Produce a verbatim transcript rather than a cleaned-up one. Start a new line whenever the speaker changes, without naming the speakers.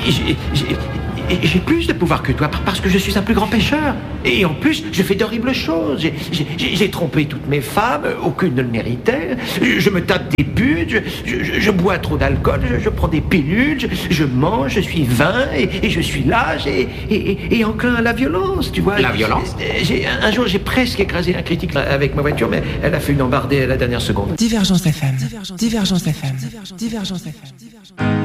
j'ai, j'ai, j'ai plus de pouvoir que toi parce que je suis un plus grand pécheur. Et en plus, je fais d'horribles choses. J'ai, j'ai, j'ai trompé toutes mes femmes, aucune ne le méritait. Je, je me tape des putes, je, je, je bois trop d'alcool, je, je prends des pilules, je, je mange, je suis vain et, et je suis lâche et, et, et, et enclin à la violence, tu vois.
La violence?
J'ai, Un jour, j'ai presque écrasé un critique avec ma voiture, mais elle a fait une embardée à la dernière seconde.
Divergence F M. Divergence F M. Divergence F M.